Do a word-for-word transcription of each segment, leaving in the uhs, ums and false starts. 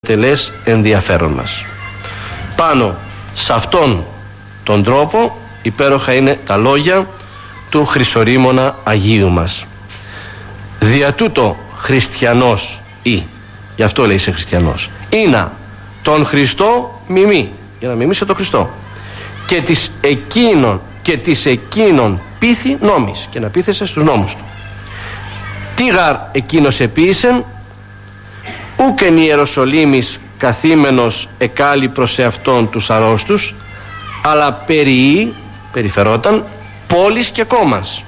τελές ενδιαφέρον μας. Πάνω σε αυτόν τον τρόπο υπέροχα είναι τα λόγια του Χρυσορήμωνα Αγίου μας. Δια τούτο χριστιανός ή, γι' αυτό λέει είσαι χριστιανός, είναι τον Χριστό μιμεί, για να μιμήσει τον Χριστό, και της εκείνων και της εκείνων πείθει νόμης, και να πείθεσαι στους νόμους του. Τι γαρ εκείνος επίησεν, ούκεν Ιεροσολύμης καθήμενος εκάλει προς εαυτόν τους αρρώστους, αλλά περιεί, περιφερόταν, πόλης και κόμμας.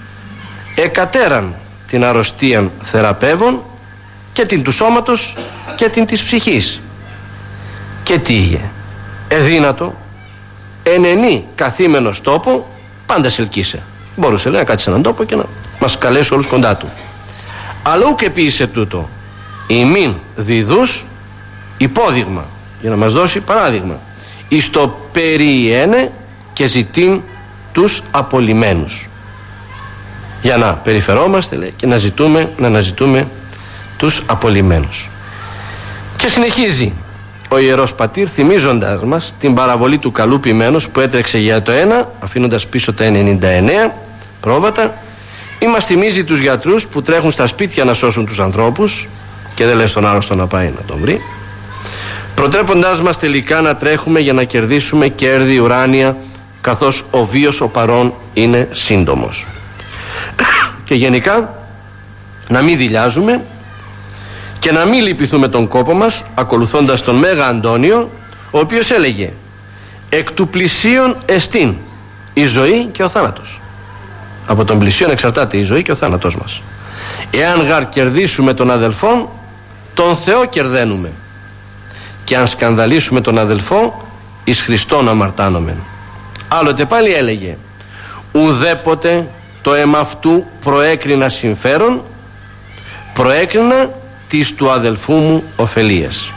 Εκατέραν την αρρωστίαν θεραπεύων, και την του σώματος και την της ψυχής. Και τι είχε, εδύνατο, ενενή καθήμενος τόπο, πάντα σελκύσε. Μπορούσε, λέει, να κάτσει σε έναν τόπο και να μας καλέσει όλους κοντά του. Αλλά ούκ επίησε τούτο, ημίν διδούς υπόδειγμα, για να μας δώσει παράδειγμα, εις το περιένε και ζητήν τους απολυμένους, για να περιφερόμαστε, λέει, και να ζητούμε, να αναζητούμε τους απολυμένους. Και συνεχίζει ο Ιερός Πατήρ θυμίζοντας μας την παραβολή του καλού ποιμένος που έτρεξε για το ένα, αφήνοντας πίσω τα ενενήντα εννέα πρόβατα, ή μας θυμίζει τους γιατρούς που τρέχουν στα σπίτια να σώσουν τους ανθρώπους και δεν λες τον άρρωστο να πάει να τον βρει, προτρέποντάς μας τελικά να τρέχουμε για να κερδίσουμε κέρδη ουράνια, καθώς ο βίος ο παρών είναι σύντομος. Και γενικά να μην δειλιάζουμε και να μην λυπηθούμε τον κόπο μας, ακολουθώντας τον Μέγα Αντώνιο, ο οποίος έλεγε «Εκ του πλησίον εστίν η ζωή και ο θάνατος». Από τον πλησίον εξαρτάται η ζωή και ο θάνατος μας. Εάν γαρ κερδίσουμε τον αδελφόν, τον Θεό κερδένουμε, και αν σκανδαλίσουμε τον αδελφό, εις Χριστόν αμαρτάνομεν. Άλλοτε πάλι έλεγε «Ουδέποτε το αίμα αυτού προέκρινα συμφέρον, προέκρινα της του αδελφού μου ωφελίας».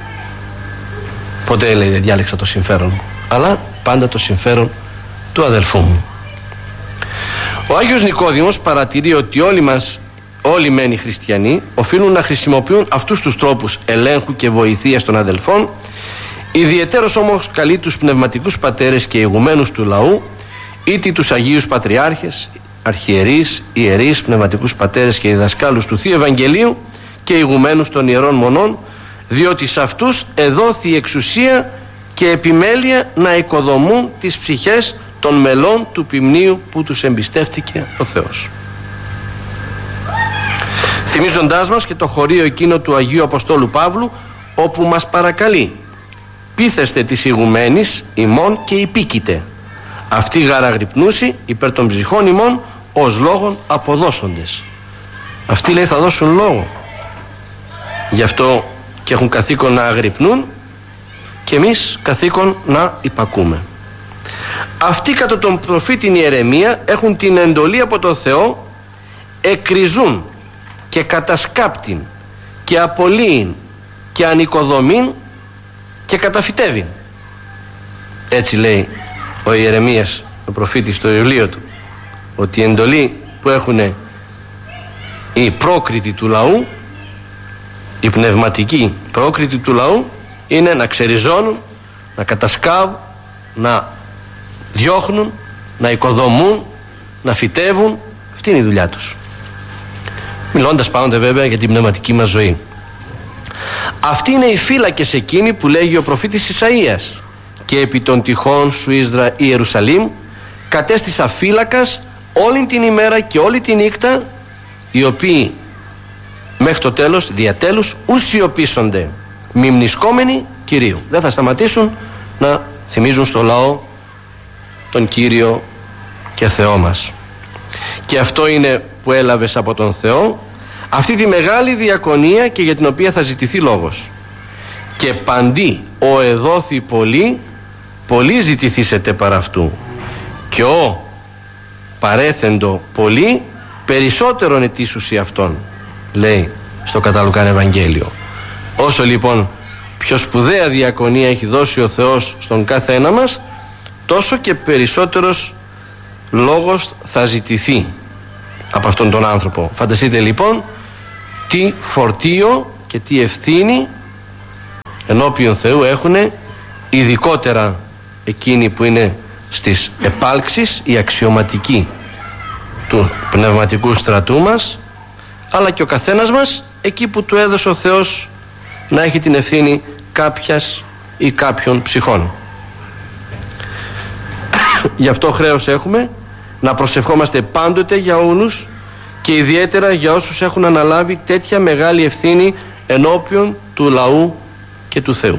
Ποτέ, λέει, δεν διάλεξα το συμφέρον μου, αλλά πάντα το συμφέρον του αδελφού μου. Ο Άγιος Νικόδημος παρατηρεί ότι όλοι μας, όλοι μεν οι χριστιανοί, οφείλουν να χρησιμοποιούν αυτούς τους τρόπους ελέγχου και βοηθείας των αδελφών. Ιδιαιτέρως όμως καλεί τους πνευματικούς πατέρες και ηγουμένους του λαού, είτε τους Αγίους Πατριάρχες, αρχιερείς, ιερείς, πνευματικούς πατέρες και διδασκάλους του Θείου Ευαγγελίου και ηγουμένους των Ιερών Μονών, διότι σε αυτούς εδόθη η εξουσία και επιμέλεια να οικοδομούν τις ψυχές των μελών του ποιμνίου που τους εμπιστεύτηκε ο Θεός. Θυμίζοντάς μας και το χωρίο εκείνο του Αγίου Αποστόλου Παύλου, όπου μας παρακαλεί «Πείθεστε της ηγουμένης ημών και υπήκητε, αυτοί γαραγρυπνούσι υπέρ των ψυχών ημών ως λόγων αποδώσοντες». Αυτοί, λέει, θα δώσουν λόγο, γι' αυτό και έχουν καθήκον να αγρυπνούν και εμείς καθήκον να υπακούμε. Αυτοί κατά τον προφήτην Ιερεμία έχουν την εντολή από τον Θεό, εκριζούν και κατασκάπτην και απολύειν και ανοικοδομήν και καταφυτεύειν. Έτσι λέει ο Ιερεμίας, ο προφήτης, στο βιβλίο του, ότι η εντολή που έχουν οι πρόκριτοι του λαού, η πνευματική πρόκριτη του λαού, είναι να ξεριζώνουν, να κατασκάβουν, να διώχνουν, να οικοδομούν, να φυτεύουν. Αυτή είναι η δουλειά τους, μιλώντας πάντοτε βέβαια για την πνευματική μας ζωή. Αυτοί είναι οι φύλακες εκείνοι που λέγει ο προφήτης Ισαΐας «Και επί των τυχών σου Ισδρα, Ιερουσαλήμ κατέστησα φύλακας όλη την ημέρα και όλη τη νύχτα, οι οποίοι μέχρι το τέλος, διατέλους, ουσιοπίσονται μιμνισκόμενοι Κυρίου». Δεν θα σταματήσουν να θυμίζουν στο λαό τον Κύριο και Θεό μας. Και αυτό είναι που έλαβες από τον Θεό, αυτή τη μεγάλη διακονία, και για την οποία θα ζητηθεί λόγος. «Και παντί ο εδόθη πολύ, πολύ ζητηθήσετε παρά αυτού, και ο παρέθεντο πολύ, περισσότερον ετήσουσι αυτόν», λέει στο κατά Λουκάν Ευαγγέλιο. Όσο λοιπόν πιο σπουδαία διακονία έχει δώσει ο Θεός στον κάθε ένα μας, τόσο και περισσότερος λόγος θα ζητηθεί από αυτόν τον άνθρωπο. Φανταστείτε λοιπόν τι φορτίο και τι ευθύνη ενώπιον Θεού έχουν ειδικότερα εκείνοι που είναι στις επάλξεις, οι αξιωματικοί του πνευματικού στρατού μας, αλλά και ο καθένας μας εκεί που του έδωσε ο Θεός να έχει την ευθύνη κάποιας ή κάποιων ψυχών. Γι' αυτό χρέος έχουμε να προσευχόμαστε πάντοτε για όλους και ιδιαίτερα για όσους έχουν αναλάβει τέτοια μεγάλη ευθύνη ενώπιον του λαού και του Θεού.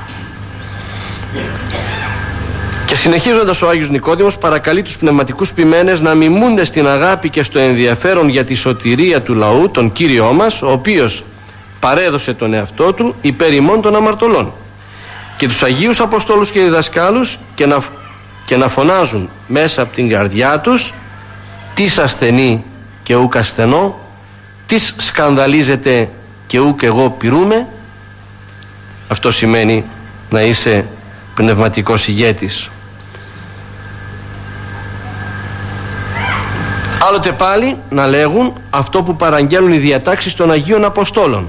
Και συνεχίζοντας, ο Άγιος Νικόδημος παρακαλεί τους πνευματικούς ποιμένες να μιμούνται στην αγάπη και στο ενδιαφέρον για τη σωτηρία του λαού, τον Κύριό μας, ο οποίος παρέδωσε τον εαυτό του υπέρ ημών των αμαρτωλών, και τους Αγίους Αποστόλους και διδασκάλους, και να, και να φωνάζουν μέσα από την καρδιά τους «Τις ασθενεί και ούκ ασθενώ, τις σκανδαλίζεται και ούκ εγώ πειρούμε». Αυτό σημαίνει να είσαι πνευματικός ηγέτης. Άλλοτε πάλι να λέγουν αυτό που παραγγέλνουν οι διατάξεις των Αγίων Αποστόλων: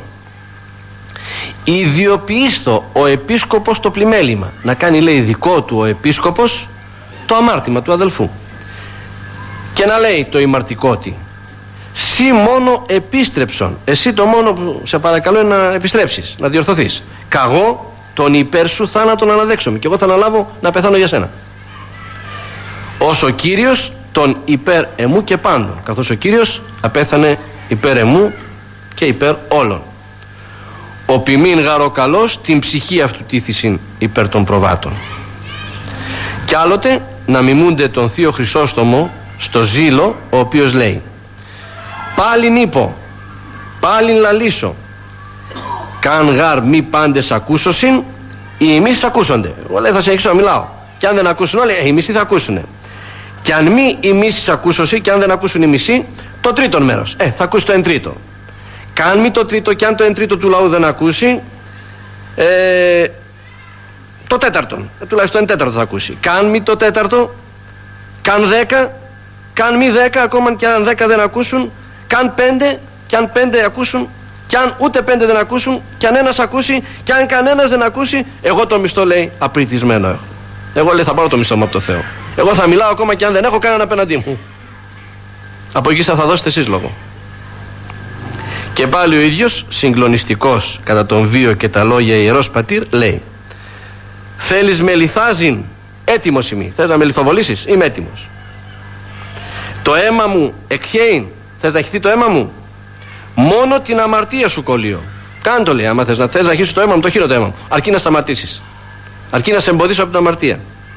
ιδιοποιήστο ο επίσκοπος το πλημέλημα. Να κάνει, λέει, δικό του ο επίσκοπος το αμάρτημα του αδελφού, και να λέει το ημαρτικότη: σύ μόνο επίστρεψον, εσύ το μόνο που σε παρακαλώ είναι να επιστρέψεις, να διορθωθείς. Καγώ τον υπέρ σου θάνατον αναδέξομαι, και εγώ θα αναλάβω να πεθάνω για σένα. Ως ο Κύριος τον υπέρ εμού και πάντων, καθώς ο Κύριος απέθανε υπέρ εμού και υπέρ όλων. Ο ποιμήν γαροκαλός την ψυχή αυτού τήθησιν υπέρ των προβάτων. Κι άλλοτε να μιμούνται τον Θείο Χρυσόστομο στο ζήλο, ο οποίος λέει: πάλιν είπω, πάλιν λαλήσω, καν γαρ μη πάντες ακούσωσιν, οι ημείς ακούσονται. Εγώ λέει θα συνεχίσω να μιλάω, και αν δεν ακούσουν όλοι, οι μισοί θα ακούσουν. Και αν μη οι μισείς ακούσωσι, και αν δεν ακούσουν οι μισοί, το τρίτον μέρος, ε, θα ακούσει το εν τρίτο. Καν μη το τρίτο, και αν το εν τρίτο του λαού δεν ακούσει, ε, το τέταρτον, ε, τουλάχιστον εν τέταρτο θα ακούσει. Καν μη το τέταρτο, καν δέκα, καν μη δέκα, ακόμα και αν δέκα δεν ακούσουν, καν πέντε, και αν πέντε ακούσουν, και αν ούτε πέντε δεν ακούσουν, και αν ένας ακούσει, και αν κανένας δεν ακούσει, εγώ το μισθό, λέει, απριτισμένο έχω. Εγώ, λέει, θα πάρω το μισθό μου από το Θεό. Εγώ θα μιλάω ακόμα και αν δεν έχω κανέναν απέναντί μου. Από εκεί θα δώσετε εσείς λόγο. Και πάλι ο ίδιος, συγκλονιστικός κατά τον βίο και τα λόγια Ιερός Πατήρ, λέει: θέλεις με λιθάζειν, έτοιμος είμαι. Θες να με λιθοβολήσεις? Είμαι έτοιμος. Το αίμα μου εκχέειν, θες να χυθεί το αίμα μου? Μόνο την αμαρτία σου κολλείω. Κάνε το, λέει, άμα θες να, θες να χύσεις το αίμα μου, το χύνω το αίμα μου. Αρκεί να σταματήσεις. Αρκεί να σε εμποδίσω από την αμαρτία.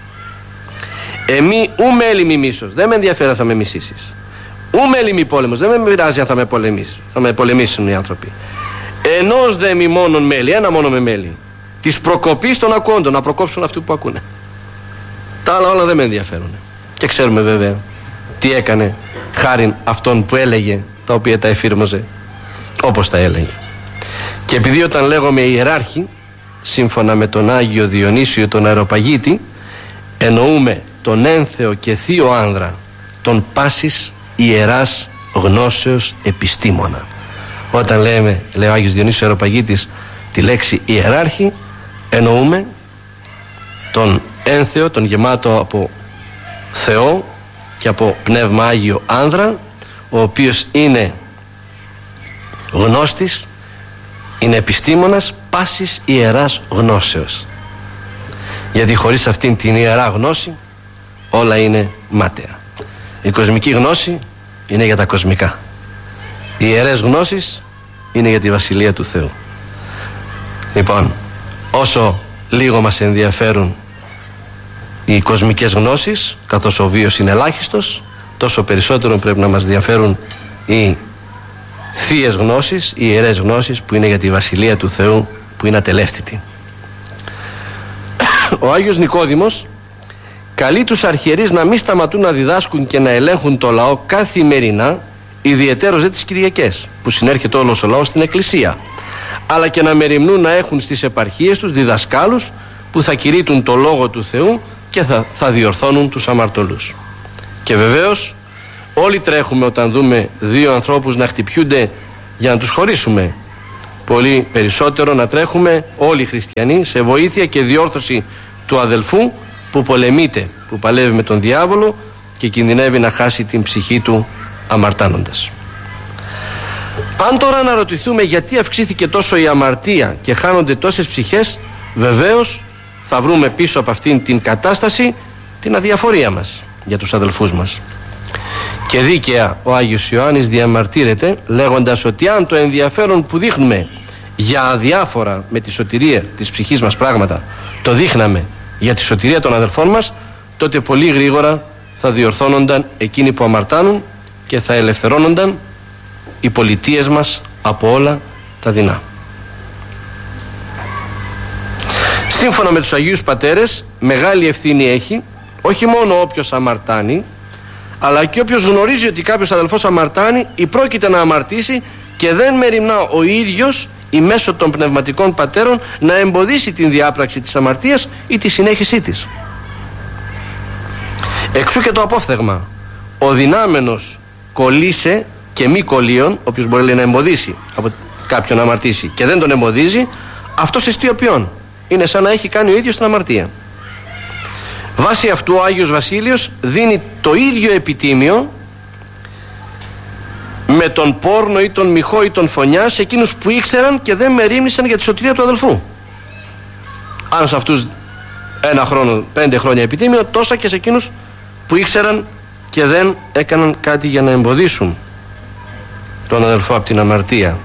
Εμεί ου μέλημι μίσος, δεν με ενδιαφέρει αν θα με μισήσεις. Ου μέλημι πόλεμος, δεν με πειράζει αν θα με πολεμήσεις, θα με πολεμήσουν οι άνθρωποι. Ενός δε μη μόνον μέλη, ένα μόνο με μέλη. Της προκοπής των ακόντων, να προκόψουν αυτοί που ακούνε. Τα άλλα όλα δεν με ενδιαφέρουν. Και ξέρουμε βέβαια τι έκανε χάριν αυτόν που έλεγε τα οποία τα εφήρμοζε όπως τα έλεγε. Και επειδή όταν λέγομαι ιεράρχη, σύμφωνα με τον Άγιο Διονύσιο τον Αεροπαγίτη, εννοούμε τον ένθεο και θείο άνδρα, τον πάσης ιεράς γνώσεως επιστήμονα. Όταν λέμε, λέει ο Άγιος Διονύσιος Αεροπαγίτης, τη λέξη ιεράρχη, εννοούμε τον ένθεο, τον γεμάτο από Θεό και από Πνεύμα Άγιο άνδρα, ο οποίος είναι γνώστης, είναι επιστήμονας πάσης ιεράς γνώσεως. Γιατί χωρίς αυτήν την ιερά γνώση όλα είναι μάταια. Η κοσμική γνώση είναι για τα κοσμικά. Οι ιερές γνώσεις είναι για τη Βασιλεία του Θεού. Λοιπόν, όσο λίγο μας ενδιαφέρουν οι κοσμικές γνώσεις, καθώς ο βίος είναι ελάχιστος, τόσο περισσότερο πρέπει να μας ενδιαφέρουν οι θείες γνώσεις, οι ιερές γνώσεις που είναι για τη Βασιλεία του Θεού, που είναι ατελεύτητη. Ο Άγιος Νικόδημος καλεί τους αρχιερείς να μην σταματούν να διδάσκουν και να ελέγχουν το λαό καθημερινά, ιδιαιτέρως δε τις Κυριακές, που συνέρχεται όλος ο λαός στην Εκκλησία, αλλά και να μεριμνούν να έχουν στις επαρχίες τους διδασκάλους που θα κηρύττουν το Λόγο του Θεού και θα, θα διορθώνουν τους αμαρτωλούς. Και βεβαίως όλοι τρέχουμε όταν δούμε δύο ανθρώπους να χτυπιούνται για να τους χωρίσουμε. πολύ περισσότερο να τρέχουμε όλοι οι χριστιανοί σε βοήθεια και διόρθωση του αδελφού που πολεμείται, που παλεύει με τον διάβολο και κινδυνεύει να χάσει την ψυχή του αμαρτάνοντας. Αν τώρα αναρωτηθούμε γιατί αυξήθηκε τόσο η αμαρτία και χάνονται τόσες ψυχές, βεβαίως θα βρούμε πίσω από αυτήν την κατάσταση την αδιαφορία μας για τους αδελφούς μας. Και δίκαια ο Άγιος Ιωάννης διαμαρτύρεται λέγοντας ότι αν το ενδιαφέρον που δείχνουμε για αδιάφορα με τη σωτηρία της ψυχής μας πράγματα το δείχναμε για τη σωτηρία των αδελφών μας, τότε πολύ γρήγορα θα διορθώνονταν εκείνοι που αμαρτάνουν και θα ελευθερώνονταν οι πολιτείες μας από όλα τα δεινά. Σύμφωνα με τους Αγίους Πατέρες, μεγάλη ευθύνη έχει όχι μόνο όποιος αμαρτάνει, αλλά και όποιος γνωρίζει ότι κάποιος αδελφός αμαρτάνει ή πρόκειται να αμαρτήσει και δεν μεριμνά ο ίδιος ή μέσω των πνευματικών πατέρων να εμποδίσει την διάπραξη της αμαρτίας ή τη συνέχισή της. Εξού και το απόφθεγμα: ο δυνάμενος κολλήσε και μη κολλείων, όποιος μπορεί να εμποδίσει από κάποιον να αμαρτήσει και δεν τον εμποδίζει, αυτός εστί ποιον. Είναι σαν να έχει κάνει ο ίδιος την αμαρτία. Βάσει αυτού ο Άγιος Βασίλειος δίνει το ίδιο επιτίμιο με τον πόρνο ή τον μοιχό ή τον φωνιά σε εκείνους που ήξεραν και δεν μερίμνησαν για τη σωτηρία του αδελφού. Αν σε αυτούς ένα χρόνο, πέντε χρόνια επιτίμιο, τόσα και σε εκείνους που ήξεραν και δεν έκαναν κάτι για να εμποδίσουν τον αδελφό από την αμαρτία.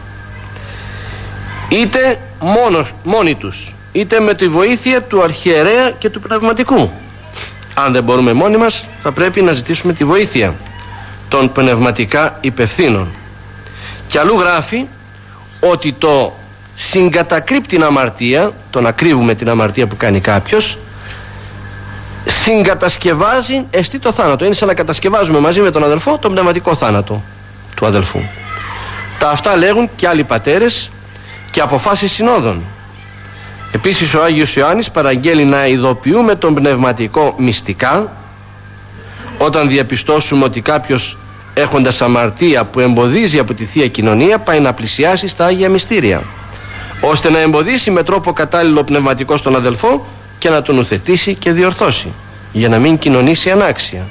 Είτε μόνος, μόνοι τους, είτε με τη βοήθεια του αρχιερέα και του πνευματικού. Αν δεν μπορούμε μόνοι μας, θα πρέπει να ζητήσουμε τη βοήθεια των πνευματικά υπευθύνων. Και αλλού γράφει ότι το συγκατακρύπτει την αμαρτία, το να κρύβουμε την αμαρτία που κάνει κάποιος, συγκατασκευάζει εστί το θάνατο. Είναι σαν να κατασκευάζουμε μαζί με τον αδελφό τον πνευματικό θάνατο του αδελφού. Τα αυτά λέγουν και άλλοι πατέρες και αποφάσεις συνόδων. Επίσης ο Άγιος Ιωάννης παραγγέλει να ειδοποιούμε τον πνευματικό μυστικά όταν διαπιστώσουμε ότι κάποιος έχοντας αμαρτία που εμποδίζει από τη Θεία Κοινωνία πάει να πλησιάσει στα Άγια Μυστήρια, ώστε να εμποδίσει με τρόπο κατάλληλο πνευματικό στον αδελφό και να τον ουθετήσει και διορθώσει, για να μην κοινωνήσει ανάξια.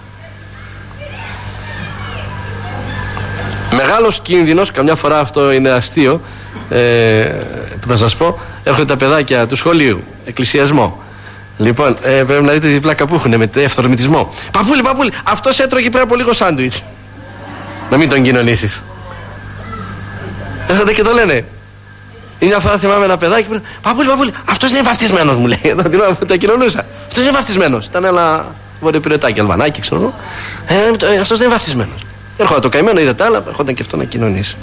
Μεγάλος κίνδυνος, καμιά φορά αυτό είναι αστείο, ε, που θα σας πω, έρχονται τα παιδάκια του σχολείου, εκκλησιασμό. Λοιπόν, ε, πρέπει να δείτε τη πλάκα που έχουν με το ευθορμητισμό. Παππούλη, παππούλη, αυτός έτρωγε πριν από λίγο σάντουιτς. Να μην τον κοινωνήσεις. Έρχονται και το λένε. Η μια φορά θυμάμαι ένα παιδάκι που λέει: Παππούλη, παππούλη, αυτός δεν είναι βαφτισμένος, μου λέει. Εδώ την ώρα που τα κοινωνούσα. Αυτός δεν είναι βαφτισμένος. Ήταν ένα βορειοπυρετάκι, αλβανάκι, ξέρω εγώ. Ε, αυτός δεν είναι βαφτισμένος. Έρχονταν το καημένο, είδε τα άλλα, έρχονταν και αυτό να κοινωνήσει.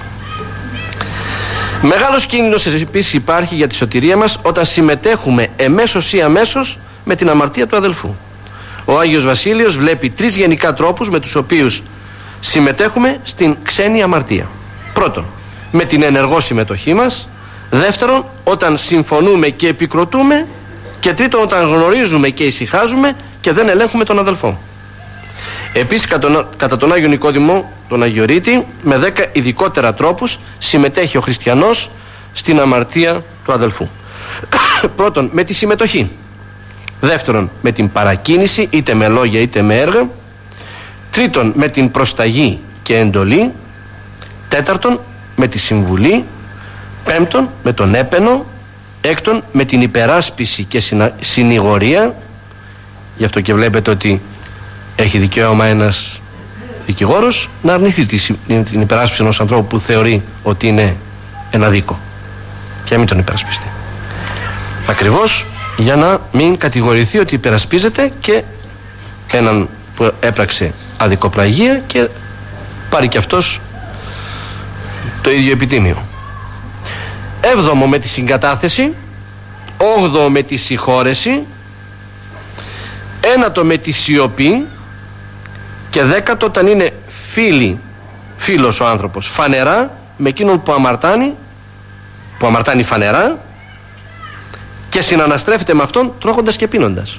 Μεγάλος κίνδυνος επίσης υπάρχει για τη σωτηρία μας όταν συμμετέχουμε εμέσως ή αμέσως με την αμαρτία του αδελφού. Ο Άγιος Βασίλειος βλέπει τρεις γενικά τρόπους με τους οποίους συμμετέχουμε στην ξένη αμαρτία. Πρώτον, με την ενεργό συμμετοχή μας. Δεύτερον, όταν συμφωνούμε και επικροτούμε. Και τρίτον, όταν γνωρίζουμε και ησυχάζουμε και δεν ελέγχουμε τον αδελφό. Επίσης, κατά τον Άγιο Νικόδημο, τον Αγιορείτη, με δέκα ειδικότερα τρόπους συμμετέχει ο χριστιανός στην αμαρτία του αδελφού. Πρώτον, με τη συμμετοχή. Δεύτερον, με την παρακίνηση, είτε με λόγια είτε με έργα. Τρίτον, με την προσταγή και εντολή. Τέταρτον, με τη συμβουλή. Πέμπτον, με τον έπαινο. Έκτον, με την υπεράσπιση και συνηγορία. Γι' αυτό και βλέπετε ότι έχει δικαίωμα ένας δικηγόρος να αρνηθεί την υπεράσπιση ενός ανθρώπου που θεωρεί ότι είναι ένα δίκο και να μην τον υπερασπιστεί. Ακριβώς για να μην κατηγορηθεί ότι υπερασπίζεται και έναν που έπραξε αδικοπραγία και πάρει και αυτός το ίδιο επιτίμιο. Έβδομο, με τη συγκατάθεση. Όγδοο, με τη συγχώρεση. Ένατο, με τη σιωπή. Και δέκατο, όταν είναι φίλοι, φίλος ο άνθρωπος φανερά με εκείνον που αμαρτάνει, που αμαρτάνει φανερά, και συναναστρέφεται με αυτόν τρώγοντας και πίνοντας.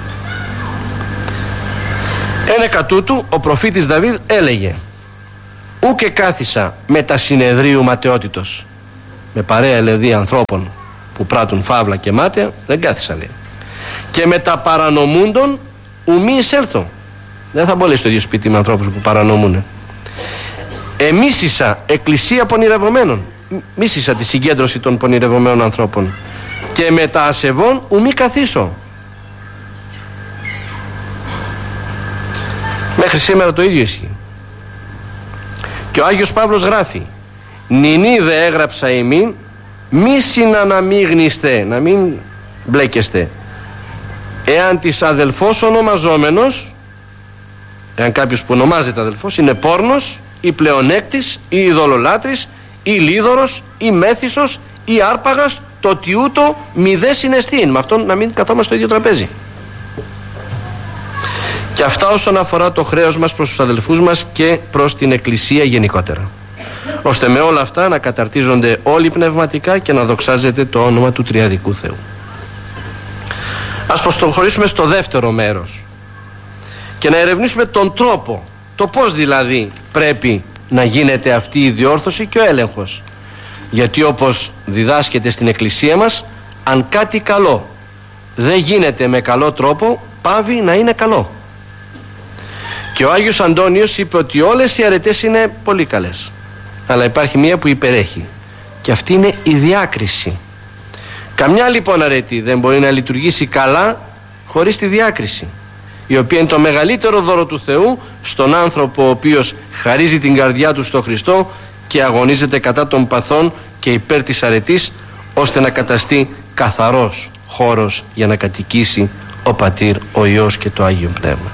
Ένεκα τούτου ο προφήτης Δαβίδ έλεγε: Ούκε κάθισα με τα συνεδρίου ματαιότητος. Με παρέα δηλαδή ανθρώπων που πράττουν φαύλα και μάταια δεν κάθισα, λέει. Και με τα παρανομούντων ουμή εισέλθω. Δεν θα μπω στο ίδιο σπίτι με ανθρώπους που παρανομούν. Εμίσησα εκκλησία πονηρευομένων. Μίσησα τη συγκέντρωση των πονηρευομένων ανθρώπων. Και με τα ασεβών ουμή καθίσω. Μέχρι σήμερα το ίδιο ισχύει. Και ο Άγιος Παύλος γράφει: νηνή δε έγραψα ημίν, μη συναναμίγνιστε, να μην μπλέκεστε, εάν της αδελφός ονομαζόμενος, εάν κάποιος που ονομάζεται αδελφός είναι πόρνος ή πλεονέκτης ή ειδωλολάτρης ή λίδωρος ή μέθησος ή άρπαγας, το ότι ούτω μη δε συναισθήν. Με αυτόν να μην καθόμαστε στο ίδιο τραπέζι. Και αυτά όσον αφορά το χρέος μας προς τους αδελφούς μας και προς την Εκκλησία γενικότερα, ώστε με όλα αυτά να καταρτίζονται όλοι πνευματικά και να δοξάζεται το όνομα του Τριαδικού Θεού. Ας προχωρήσουμε στο δεύτερο μέρος και να ερευνήσουμε τον τρόπο, το πώς δηλαδή πρέπει να γίνεται αυτή η διόρθωση και ο έλεγχος. Γιατί όπως διδάσκεται στην Εκκλησία μας, αν κάτι καλό δεν γίνεται με καλό τρόπο, πάβει να είναι καλό. Και ο Άγιος Αντώνιος είπε ότι όλες οι αρετές είναι πολύ καλές, αλλά υπάρχει μία που υπερέχει, και αυτή είναι η διάκριση. Καμιά λοιπόν αρετή δεν μπορεί να λειτουργήσει καλά χωρίς τη διάκριση, η οποία είναι το μεγαλύτερο δώρο του Θεού στον άνθρωπο ο οποίος χαρίζει την καρδιά του στο Χριστό και αγωνίζεται κατά των παθών και υπέρ της αρετής, ώστε να καταστεί καθαρός χώρος για να κατοικήσει ο Πατήρ, ο Υιός και το Άγιο Πνεύμα.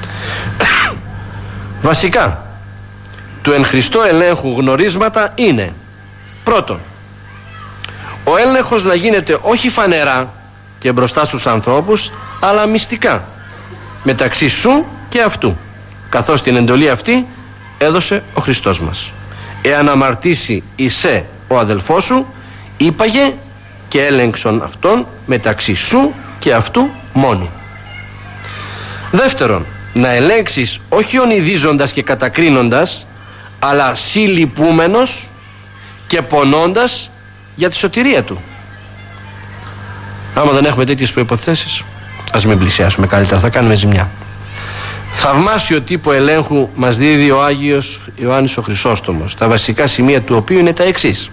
Βασικά του εν Χριστώ ελέγχου γνωρίσματα είναι: πρώτον, ο έλεγχος να γίνεται όχι φανερά και μπροστά στους ανθρώπους, αλλά μυστικά μεταξύ σου και αυτού, καθώς την εντολή αυτή έδωσε ο Χριστός μας. Εάν αμαρτήσει εισέ ο αδελφός σου, είπαγε και έλεγξον αυτόν μεταξύ σου και αυτού μόνοι. Δεύτερον, να ελέγξεις όχι ονειδίζοντας και κατακρίνοντας, αλλά συλλυπούμενος και πονώντας για τη σωτηρία του. Άμα δεν έχουμε τέτοιες προϋποθέσεις, ας μην πλησιάσουμε καλύτερα, θα κάνουμε ζημιά. Θαυμάσιο τύπο ελέγχου μας δίδει ο Άγιος Ιωάννης ο Χρυσόστομος, τα βασικά σημεία του οποίου είναι τα εξής.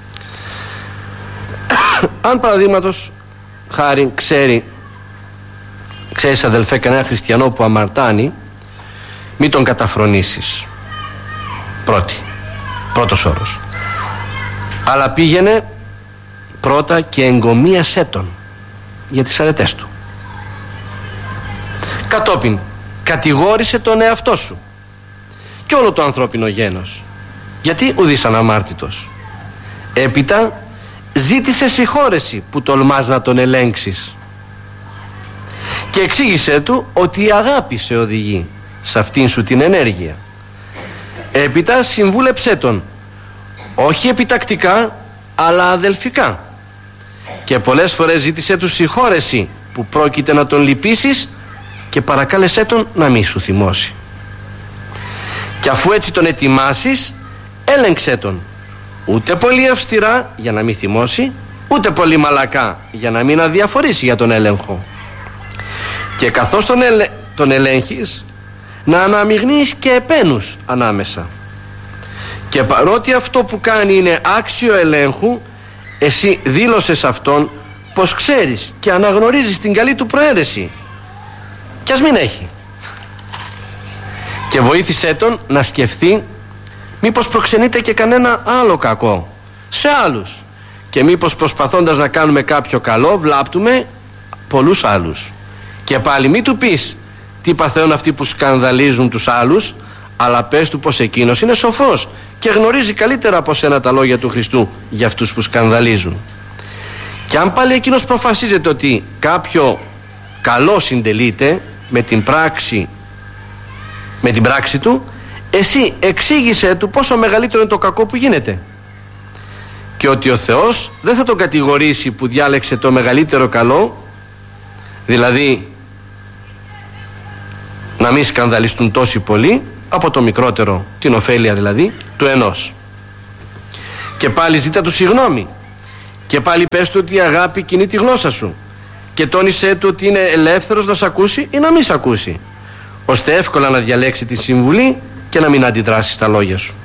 Αν παραδείγματος χάρη ξέρει Ξέρεις αδελφέ κανένα χριστιανό που αμαρτάνει, μην τον καταφρονήσεις. Πρώτη, πρώτος όρος. Αλλά πήγαινε πρώτα και εγκομίασέ τον για τις αρετές του. Κατόπιν κατηγόρησε τον εαυτό σου και όλο το ανθρώπινο γένος, γιατί ουδής αναμάρτητος. Έπειτα ζήτησε συγχώρεση που τολμάς να τον ελέγξεις και εξήγησέ του ότι η αγάπη σε οδηγεί σε αυτήν σου την ενέργεια. Έπειτα συμβούλεψέ τον, όχι επιτακτικά αλλά αδελφικά, και πολλές φορές ζήτησέ του συγχώρεση που πρόκειται να τον λυπήσεις και παρακάλεσέ τον να μη σου θυμώσει. Και αφού έτσι τον ετοιμάσεις, έλεγξέ τον, ούτε πολύ αυστηρά για να μην θυμώσει, ούτε πολύ μαλακά για να μην αδιαφορήσει για τον έλεγχο. Και καθώς τον, ελε... τον ελέγχεις, να αναμειγνύεις και επένους ανάμεσα. Και παρότι αυτό που κάνει είναι άξιο ελέγχου, εσύ δήλωσες αυτόν πως ξέρεις και αναγνωρίζεις την καλή του προαίρεση, κι ας μην έχει. Και βοήθησέ τον να σκεφτεί μήπως προξενείται και κανένα άλλο κακό σε άλλους, και μήπως προσπαθώντας να κάνουμε κάποιο καλό βλάπτουμε πολλούς άλλους. Και πάλι μη του πεις τι παθαίνουν αυτοί που σκανδαλίζουν τους άλλους, αλλά πες του πως εκείνος είναι σοφός και γνωρίζει καλύτερα από σένα τα λόγια του Χριστού για αυτούς που σκανδαλίζουν. Και αν πάλι εκείνος προφασίζεται ότι κάποιο καλό συντελείται με την πράξη, με την πράξη του, εσύ εξήγησέ του πόσο μεγαλύτερο είναι το κακό που γίνεται, και ότι ο Θεός δεν θα τον κατηγορήσει που διάλεξε το μεγαλύτερο καλό, δηλαδή να μην σκανδαλιστούν τόσοι πολλοί, από το μικρότερο, την ωφέλεια δηλαδή, του ενός. Και πάλι ζήτα του συγγνώμη. Και πάλι πες του ότι η αγάπη κινεί τη γλώσσα σου. Και τόνισέ του ότι είναι ελεύθερος να σ' ακούσει ή να μην σ' ακούσει, ώστε εύκολα να διαλέξει τη συμβουλή και να μην αντιδράσει στα λόγια σου.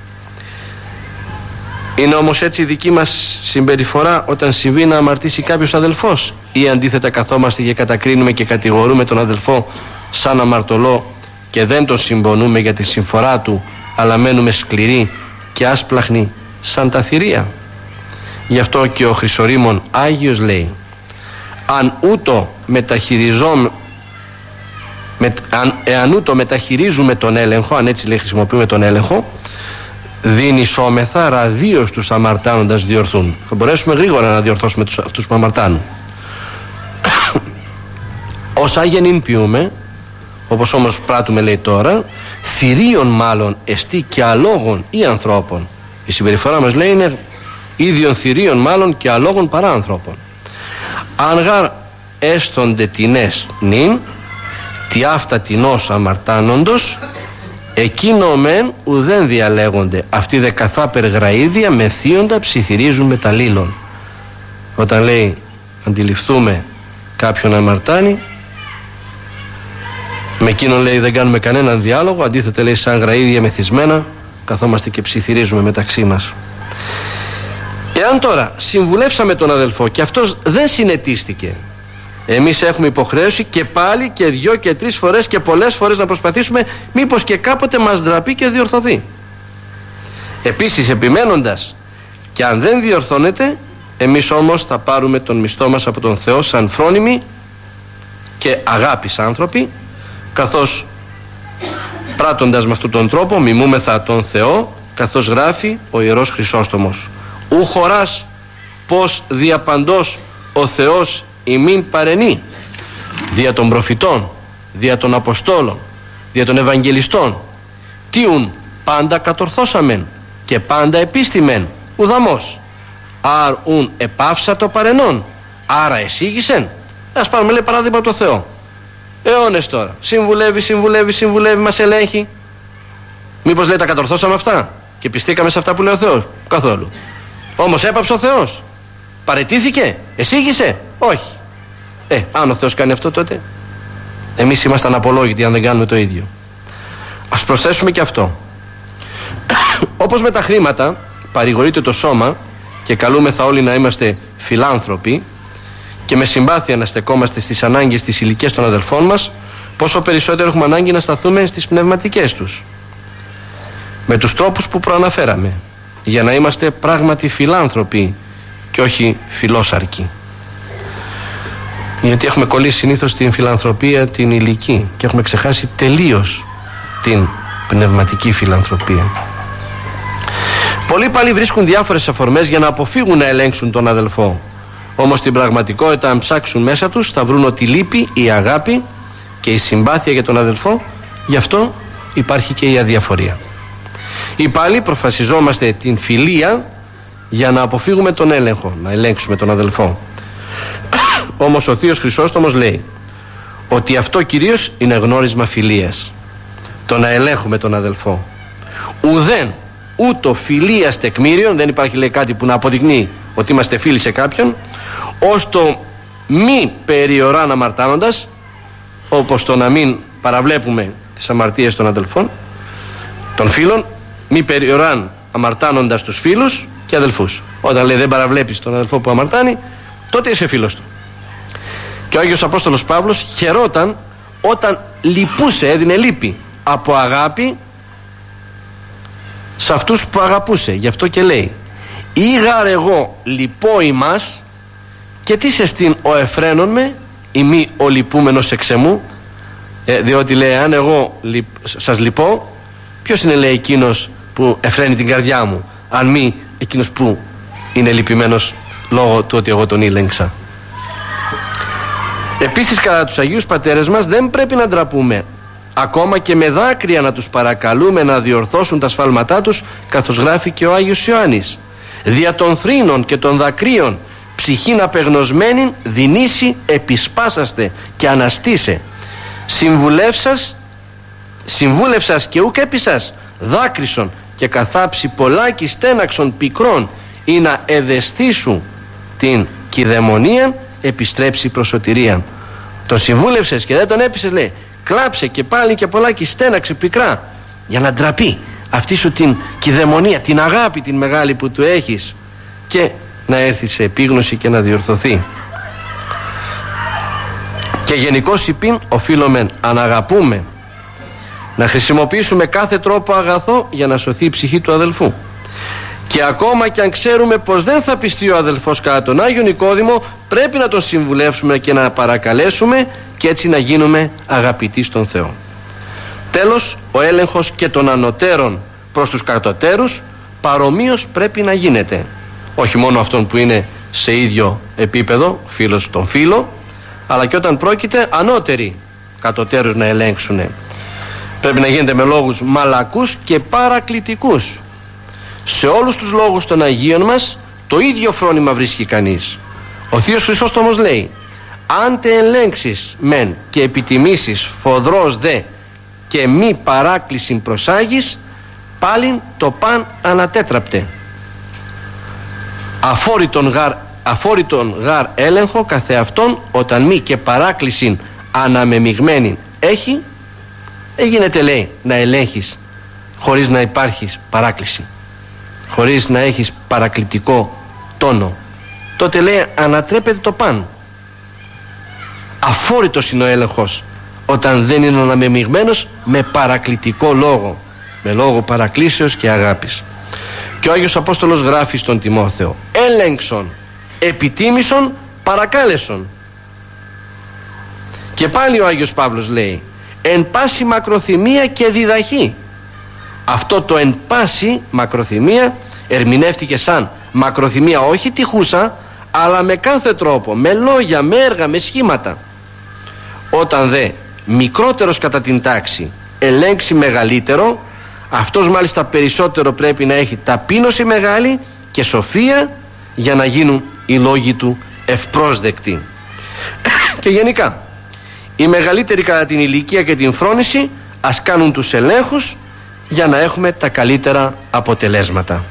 Είναι όμως έτσι η δική μας συμπεριφορά όταν συμβεί να αμαρτήσει κάποιος αδελφός, ή αντίθετα καθόμαστε και κατακρίνουμε και κατηγορούμε τον αδελφό σαν αμαρτωλό και δεν τον συμπονούμε για τη συμφορά του, αλλά μένουμε σκληροί και άσπλαχνοι σαν τα θηρία? Γι' αυτό και ο Χρυσορήμων Άγιος λέει: αν ούτω μεταχειριζόμ, με, αν, εάν ούτω μεταχειρίζουμε τον έλεγχο, αν έτσι λέει χρησιμοποιούμε τον έλεγχο, δίνει σώμεθα ραδίως τους αμαρτάνοντας διορθούν. Θα μπορέσουμε γρήγορα να διορθώσουμε τους, αυτούς που αμαρτάνουν. Ως άγενην ποιούμε, όπως όμως πράττουμε λέει τώρα, θηρίων μάλλον εστί και αλόγων ή ανθρώπων. Η συμπεριφορά μας λέει είναι ίδιων θηρίων μάλλον και αλόγων παρά ανθρώπων. Αν γαρ έστονται τινές νυν, τι αυτά τινός αμαρτάνοντος, εκείνο μεν ουδέν διαλέγονται, αυτοί δε καθάπερ γραΐδια μεθύοντα ψιθυρίζουν με τα λίλων. Όταν λέει αντιληφθούμε κάποιον αμαρτάνει, με εκείνον λέει δεν κάνουμε κανέναν διάλογο, αντίθετα λέει σαν γραΐδια μεθυσμένα καθόμαστε και ψιθυρίζουμε μεταξύ μας. Εάν τώρα συμβουλεύσαμε τον αδελφό και αυτός δεν συνετίστηκε, εμείς έχουμε υποχρέωση και πάλι και δυο και τρεις φορές και πολλές φορές να προσπαθήσουμε, μήπως και κάποτε μας ντραπεί και διορθωθεί. Επίσης επιμένοντας, και αν δεν διορθώνεται, εμείς όμως θα πάρουμε τον μισθό μας από τον Θεό σαν φρόνιμοι και αγάπης άνθρωποι, καθώς πράττοντας με αυτόν τον τρόπο μιμούμεθα τον Θεό, καθώς γράφει ο Ιερός Χρυσόστομος: ου χωράς πως διαπαντός ο Θεός ημίν παρενεί, δια των προφητών, δια των Αποστόλων, δια των Ευαγγελιστών, τίουν πάντα κατορθώσαμεν και πάντα επίστημεν ουδαμός, άρ ουν επάυσα το παρενών, άρα εσήγησεν. Ας πάρουμε λέει παράδειγμα από το Θεό. Αιώνες τώρα, συμβουλεύει, συμβουλεύει, συμβουλεύει, μας ελέγχει. Μήπως λέει τα κατορθώσαμε αυτά και πιστήκαμε σε αυτά που λέει ο Θεός? Καθόλου. Όμως έπαψε ο Θεός, παραιτήθηκε, εσήγησε? Όχι. Ε, αν ο Θεός κάνει αυτό, τότε εμείς είμαστε αναπολόγητοι αν δεν κάνουμε το ίδιο. Ας προσθέσουμε και αυτό. Όπως με τα χρήματα παρηγορείται το σώμα και καλούμεθα όλοι να είμαστε φιλάνθρωποι και με συμπάθεια να στεκόμαστε στις ανάγκες της ηλικίας των αδελφών μας, πόσο περισσότερο έχουμε ανάγκη να σταθούμε στις πνευματικές τους, με τους τρόπους που προαναφέραμε, για να είμαστε πράγματι φιλάνθρωποι και όχι φιλόσαρκοι. Γιατί έχουμε κολλήσει συνήθως την φιλανθρωπία την ηλική και έχουμε ξεχάσει τελείως την πνευματική φιλανθρωπία. Πολλοί πάλι βρίσκουν διάφορες αφορμές για να αποφύγουν να ελέγξουν τον αδελφό. Όμως στην πραγματικότητα, αν ψάξουν μέσα τους, θα βρουν ότι λείπει η αγάπη και η συμπάθεια για τον αδελφό. Γι' αυτό υπάρχει και η αδιαφορία. Ή πάλι προφασιζόμαστε την φιλία για να αποφύγουμε τον έλεγχο, να ελέγξουμε τον αδελφό. Όμως ο Θείος Χρυσόστομος λέει ότι αυτό κυρίως είναι γνώρισμα φιλίας, το να ελέγχουμε τον αδελφό. Ουδέν ούτω φιλίας τεκμήριον, δεν υπάρχει λέει κάτι που να αποδεικνύει ότι είμαστε φίλοι σε κάποιον, ως το μη περιοράν αμαρτάνοντας, όπως το να μην παραβλέπουμε τις αμαρτίες των αδελφών, των φίλων, μη περιοράν αμαρτάνοντας τους φίλους και αδελφούς. Όταν λέει δεν παραβλέπεις τον αδελφό που αμαρτάνει, τότε είσαι φίλος του. Και ο Άγιος Απόστολος Παύλος χαιρόταν όταν λυπούσε, έδινε λύπη από αγάπη σε αυτούς που αγαπούσε. Γι' αυτό και λέει: ήγαρ εγώ λυπώ ημάς και τι σε στήν ο εφραίνων με ή μη ο λυπούμενος εξεμού. ε, διότι λέει αν εγώ λυπ, σας λυπώ, ποιος είναι λέει εκείνος που εφραίνει την καρδιά μου, αν μη εκείνος που είναι λυπημένος λόγω του ότι εγώ τον ήλεγξα. Επίσης κατά τους Αγίους Πατέρες μας δεν πρέπει να ντραπούμε, ακόμα και με δάκρυα να τους παρακαλούμε να διορθώσουν τα σφάλματά τους, καθώς γράφει και ο Άγιος Ιωάννης: δια των θρήνων και των δακρύων ψυχήν απεγνωσμένην δυνήσει επισπάσαστε και αναστήσε, συμβουλεύσας συμβούλευσας και ούκ έπισας δάκρυσον και καθάψει πολλάκι στέναξον πικρών ή να εδαισθήσου την κηδαιμονία επιστρέψει προς σωτηρία. Τον συμβούλευσες και δεν τον έπεισες, λέει, κλάψε και πάλι και πολλάκι στέναξε πικρά για να ντραπεί αυτή σου την κηδαιμονία, την αγάπη την μεγάλη που του έχεις, και να έρθει σε επίγνωση και να διορθωθεί. Και γενικώς υπήν οφείλουμε αν αγαπούμε να χρησιμοποιήσουμε κάθε τρόπο αγαθό για να σωθεί η ψυχή του αδελφού. Και ακόμα και αν ξέρουμε πως δεν θα πιστεί ο αδελφός κατά τον Άγιο Νικόδημο, πρέπει να τον συμβουλεύσουμε και να παρακαλέσουμε και έτσι να γίνουμε αγαπητοί στον Θεό. Τέλος, ο έλεγχος και των ανωτέρων προς τους κατωτέρους παρομοίως πρέπει να γίνεται. Όχι μόνο αυτόν που είναι σε ίδιο επίπεδο, φίλος τον φίλο, αλλά και όταν πρόκειται ανώτεροι κατωτέρους να ελέγξουν. Πρέπει να γίνεται με λόγους μαλακούς και παρακλητικούς. Σε όλους τους λόγους των Αγίων μας το ίδιο φρόνημα βρίσκει κανείς. Ο Θείος Χρυσόστομος λέει: αν τε ελέγξεις μεν και επιτιμήσεις φοδρός δε και μη παράκλησιν προσάγεις, πάλιν το παν ανατέτραπτε. Αφόρητον γαρ, αφόρητον γαρ έλεγχο καθεαυτόν όταν μη και παράκλησιν αναμεμειγμένην έχει, δεν γίνεται, λέει, να ελέγχεις χωρίς να υπάρχεις παράκληση, χωρίς να έχεις παρακλητικό τόνο. Τότε, λέει, ανατρέπεται το παν. Αφόρητος είναι ο έλεγχος όταν δεν είναι αναμεμειγμένος με παρακλητικό λόγο, με λόγο παρακλήσεως και αγάπης. Και ο Άγιος Απόστολος γράφει στον Τιμόθεο: έλεγξον, επιτίμησον, παρακάλεσον. Και πάλι ο Άγιος Παύλος λέει: εν πάση μακροθυμία και διδαχή. Αυτό το εν πάση μακροθυμία ερμηνεύτηκε σαν μακροθυμία όχι τυχούσα, αλλά με κάθε τρόπο, με λόγια, με έργα, με σχήματα. Όταν δε μικρότερος κατά την τάξη ελέγξει μεγαλύτερο, αυτός μάλιστα περισσότερο πρέπει να έχει ταπείνωση μεγάλη και σοφία για να γίνουν οι λόγοι του ευπρόσδεκτοι. Και γενικά οι μεγαλύτεροι κατά την ηλικία και την φρόνηση ας κάνουν τους ελέγχους για να έχουμε τα καλύτερα αποτελέσματα.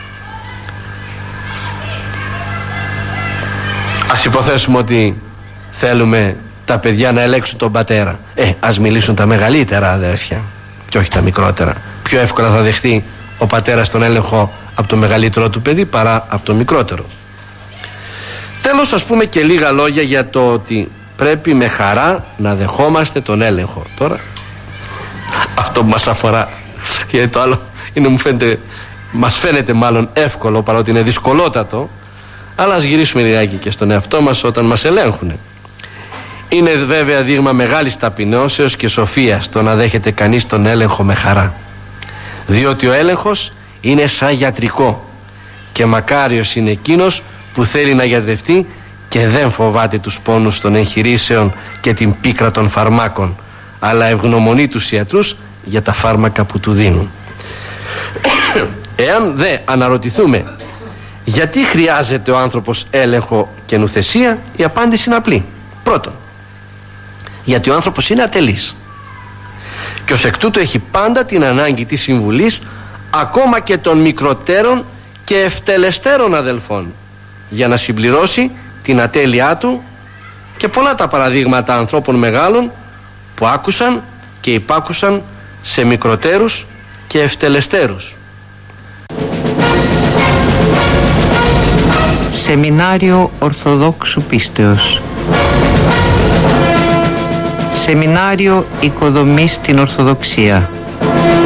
Ας υποθέσουμε ότι θέλουμε τα παιδιά να ελέγξουν τον πατέρα. Ε, ας μιλήσουν τα μεγαλύτερα αδέρφια και όχι τα μικρότερα. Πιο εύκολα θα δεχθεί ο πατέρας τον έλεγχο από το μεγαλύτερο του παιδί παρά από το μικρότερο. Τέλος, ας πούμε και λίγα λόγια για το ότι πρέπει με χαρά να δεχόμαστε τον έλεγχο. Τώρα αυτό που μας αφορά, γιατί το άλλο είναι, μου φαίνεται, μας φαίνεται μάλλον εύκολο παρότι είναι δυσκολότατο. Αλλά ας γυρίσουμε λιγάκι και στον εαυτό μας όταν μας ελέγχουν. Είναι βέβαια δείγμα μεγάλης ταπεινώσεως και σοφίας το να δέχεται κανείς τον έλεγχο με χαρά, διότι ο έλεγχος είναι σαν γιατρικό και μακάριος είναι εκείνος που θέλει να γιατρευτεί και δεν φοβάται τους πόνους των εγχειρήσεων και την πίκρα των φαρμάκων, αλλά ευγνωμονεί τους ιατρούς για τα φάρμακα που του δίνουν. Εάν δε αναρωτηθούμε γιατί χρειάζεται ο άνθρωπος έλεγχο και νουθεσία, η απάντηση είναι απλή. Πρώτον, γιατί ο άνθρωπος είναι ατελής και ως εκ τούτου έχει πάντα την ανάγκη της συμβουλής ακόμα και των μικροτέρων και ευτελεστέρων αδελφών για να συμπληρώσει την ατέλειά του, και πολλά τα παραδείγματα ανθρώπων μεγάλων που άκουσαν και υπάκουσαν σε μικροτέρους και ευτελεστέρους. Σεμινάριο Ορθοδόξου Πίστεως. Σεμινάριο Οικοδομής στην Ορθοδοξία.